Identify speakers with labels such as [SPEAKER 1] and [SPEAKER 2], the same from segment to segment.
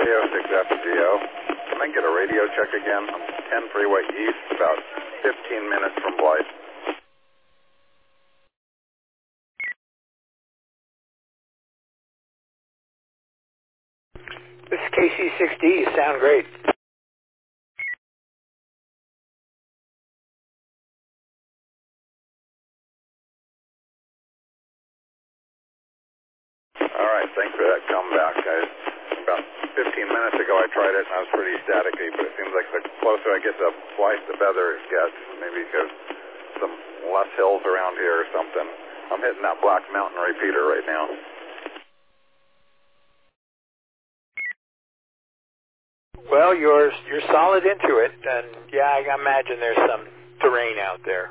[SPEAKER 1] KO6FGO. Can I get a radio check again? I'm 10 Freeway East, about 15 minutes from Blythe.
[SPEAKER 2] This is KC6D. You sound great.
[SPEAKER 1] All right, thanks for that comeback. About 15 minutes ago I tried it and I was pretty staticky, but it seems like the closer I get to Blythe, the better it gets. Maybe because some less hills around here or something. I'm hitting that Black Mountain repeater right now.
[SPEAKER 2] Well, you're solid into it, and yeah, I imagine there's some terrain out there.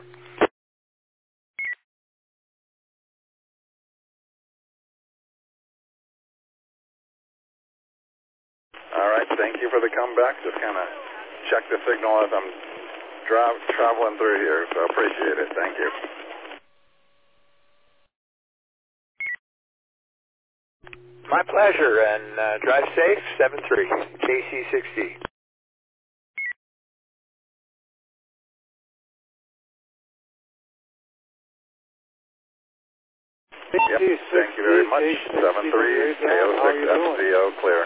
[SPEAKER 1] All right, thank you for the comeback. Just kind of check the signal as I'm traveling through here, so I appreciate it. Thank you.
[SPEAKER 2] My pleasure, and drive safe, 73, KC6D.
[SPEAKER 1] Yep, thank you very much. 73, KO6FGO, clear.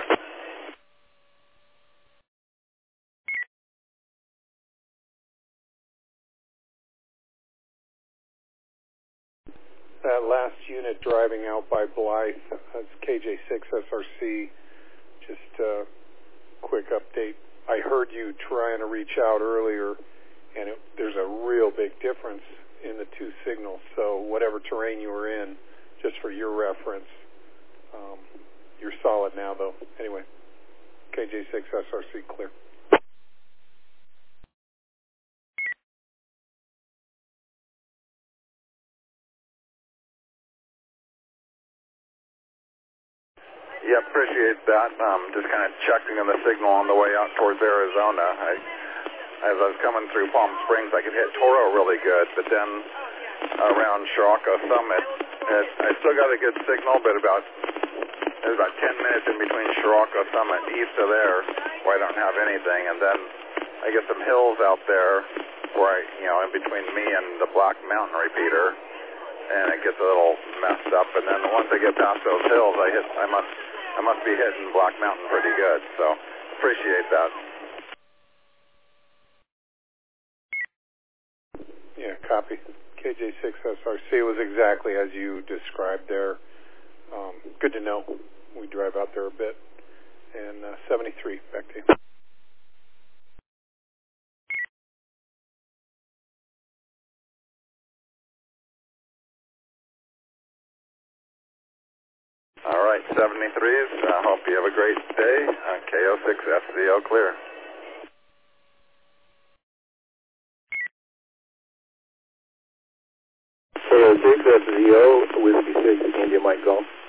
[SPEAKER 3] That last unit driving out by Blythe, that's KJ6SRC. Just a quick update. I heard you trying to reach out earlier, and there's a real big difference in the two signals. So whatever terrain you were in, just for your reference, you're solid now, though. Anyway, KJ6SRC clear.
[SPEAKER 1] Yeah, appreciate that. Just kind of checking on the signal on the way out towards Arizona. As I was coming through Palm Springs, I could hit Toro really good, but then around Shirako Summit, I still got a good signal, but there's about 10 minutes in between Shirako Summit and east of there where I don't have anything, and then I get some hills out there where in between me and the Black Mountain repeater, and it gets a little messed up, and then once I get past those hills, I must be hitting Black Mountain pretty good, so appreciate that.
[SPEAKER 3] Yeah, copy. KJ6SRC was exactly as you described there. Good to know. We drive out there a bit. And 73, back to you.
[SPEAKER 1] All right, 73s. I hope you have a great day. KO6FGO clear.
[SPEAKER 4] KO6FGO, Whiskey 6, India Mike Golf.